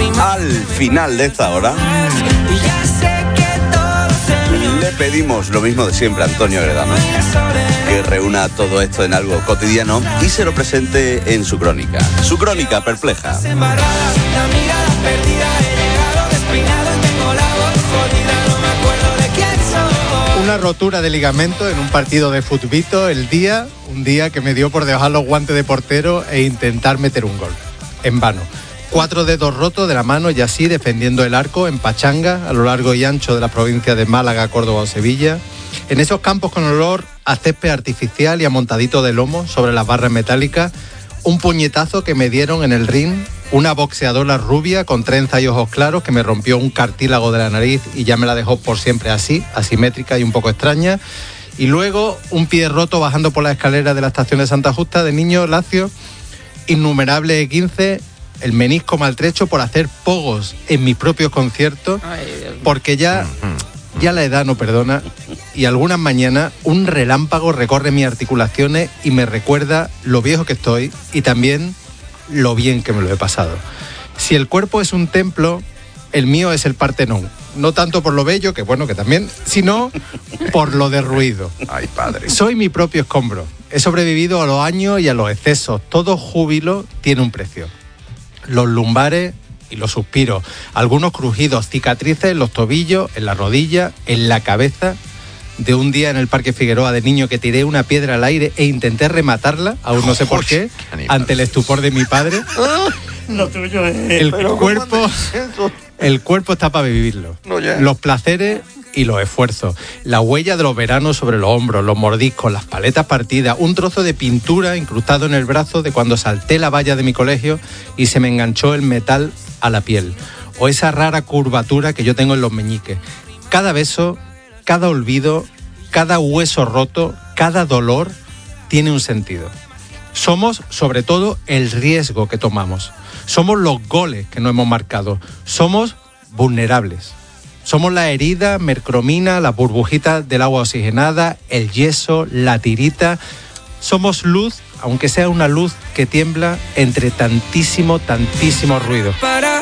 Al final de esta hora le pedimos lo mismo de siempre a Antonio Gredano, que reúna todo esto en algo cotidiano y se lo presente en su crónica perpleja. Una rotura de ligamento en un partido de futbito un día que me dio por dejar los guantes de portero e intentar meter un gol. En vano. 4 dedos rotos de la mano y así defendiendo el arco en pachanga a lo largo y ancho de la provincia de Málaga, Córdoba o Sevilla. En esos campos con olor a césped artificial y a montadito de lomo sobre las barras metálicas, un puñetazo que me dieron en el ring, una boxeadora rubia con trenza y ojos claros que me rompió un cartílago de la nariz y ya me la dejó por siempre así, asimétrica y un poco extraña. Y luego un pie roto bajando por la escalera de la estación de Santa Justa de niño lacio, innumerables E15, el menisco maltrecho por hacer pogos en mis propios conciertos, porque ya la edad no perdona y algunas mañanas un relámpago recorre mis articulaciones y me recuerda lo viejo que estoy y también lo bien que me lo he pasado. Si el cuerpo es un templo, el mío es el Partenón. No tanto por lo bello, que bueno, que también, sino por lo derruido. Ay, padre. Soy mi propio escombro. He sobrevivido a los años y a los excesos. Todo júbilo tiene un precio. Los lumbares y los suspiros, algunos crujidos, cicatrices en los tobillos, en la rodilla, en la cabeza. De un día en el Parque Figueroa de niño que tiré una piedra al aire e intenté rematarla, aún no sé por qué, ante el estupor de mi padre. Lo tuyo es... El cuerpo está para vivirlo. No, ya. Los placeres y los esfuerzos, la huella de los veranos sobre los hombros, los mordiscos, las paletas partidas, un trozo de pintura incrustado en el brazo de cuando salté la valla de mi colegio y se me enganchó el metal a la piel, o esa rara curvatura que yo tengo en los meñiques. Cada beso, cada olvido, cada hueso roto, cada dolor tiene un sentido. Somos, sobre todo, el riesgo que tomamos. Somos los goles que no hemos marcado. Somos vulnerables. Somos la herida, mercromina, las burbujitas del agua oxigenada, el yeso, la tirita. Somos luz, aunque sea una luz que tiembla entre tantísimo ruido.